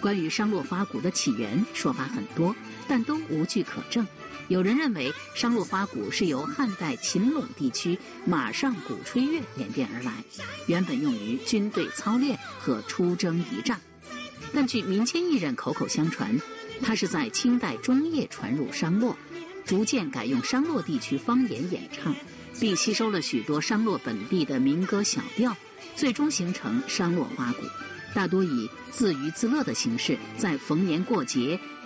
关于商洛发鼓的起源，说法很多，但都无据可证。有人认为商洛发鼓是由汉代秦陇地区马上鼓吹乐演变而来，原本用于军队操练和出征仪仗。但据民间艺人口口相传，它是在清代中叶传入商洛，逐渐改用商洛地区方言演唱，并吸收了许多商洛本地的民歌小调，最终形成商洛发鼓。大多以自娱自乐的形式，在逢年过节